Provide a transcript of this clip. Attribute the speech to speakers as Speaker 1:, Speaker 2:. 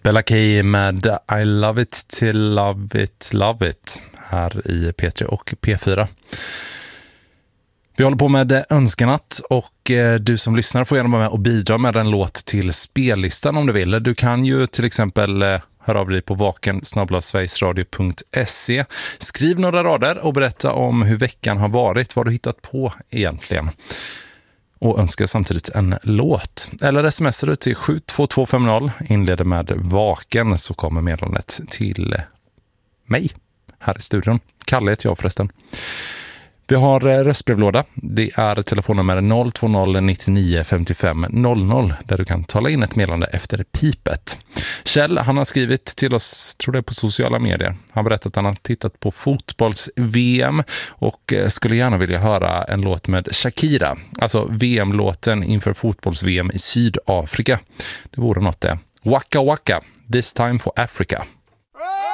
Speaker 1: Bella K med I love it till love it, love it här i P3 och P4. Vi håller på med önskenatt och du som lyssnar får gärna vara med och bidra med en låt till spellistan om du vill. Du kan ju till exempel höra av dig på vaken@sverigesradio.se. Skriv några rader och berätta om hur veckan har varit, vad du hittat på egentligen. Och önska samtidigt en låt. Eller smsar du till 72250, inleder med vaken, så kommer meddelandet till mig här i studion. Kalle heter jag förresten. Vi har röstbrevlåda. Det är telefonnummer 020 99 55 00 där du kan tala in ett meddelande efter pipet. Kjell, han har skrivit till oss, tror det är på sociala medier. Han berättat att han har tittat på fotbolls-VM och skulle gärna vilja höra en låt med Shakira. Alltså VM-låten inför fotbolls-VM i Sydafrika. Det vore något det. Waka Waka, This Time for Africa.